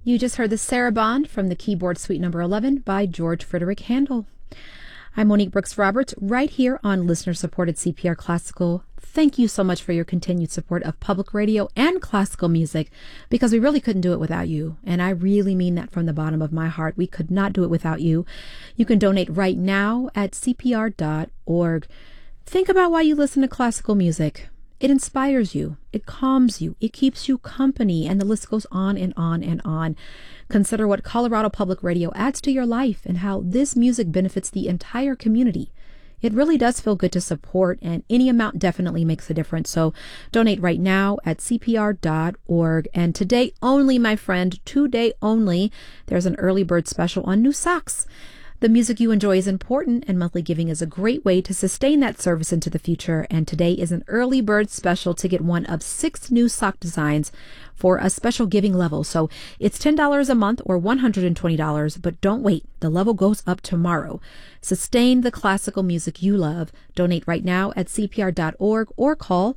You just heard the Sarabande from the keyboard suite number 11 by George Frederick Handel. I'm Monique Brooks Roberts, right here on listener-supported CPR Classical. Thank you so much for your continued support of public radio and classical music, because we really couldn't do it without you. And I really mean that from the bottom of my heart. We could not do it without you. You can donate right now at cpr.org. Think about why you listen to classical music. It inspires you, it calms you, it keeps you company, and the list goes on and on and on. Consider what Colorado Public Radio adds to your life and how this music benefits the entire community. It really does feel good to support, and any amount definitely makes a difference. So donate right now at cpr.org. And today only, my friend, today only, there's an early bird special on new socks. The music you enjoy is important, and monthly giving is a great way to sustain that service into the future. And today is an early bird special to get one of 6 new sock designs for a special giving level. So it's $10 a month or $120, but don't wait. The level goes up tomorrow. Sustain the classical music you love. Donate right now at cpr.org or call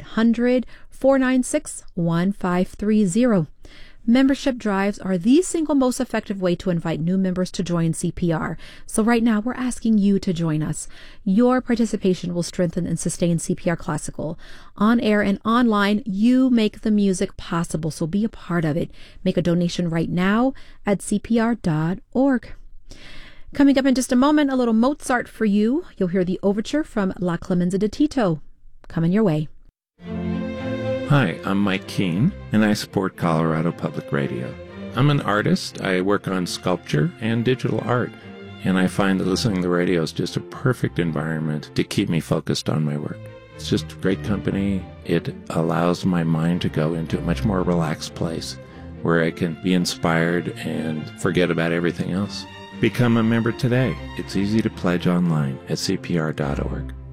800-496-1530. Membership drives are the single most effective way to invite new members to join CPR. So right now, we're asking you to join us. Your participation will strengthen and sustain CPR Classical. On air and online, you make the music possible, so be a part of it. Make a donation right now at cpr.org. Coming up in just a moment, a little Mozart for you. You'll hear the overture from La Clemenza di Tito. Coming your way. Hi, I'm Mike Keene, and I support Colorado Public Radio. I'm an artist. I work on sculpture and digital art, and I find that listening to the radio is just a perfect environment to keep me focused on my work. It's just great company. It allows my mind to go into a much more relaxed place where I can be inspired and forget about everything else. Become a member today. It's easy to pledge online at cpr.org.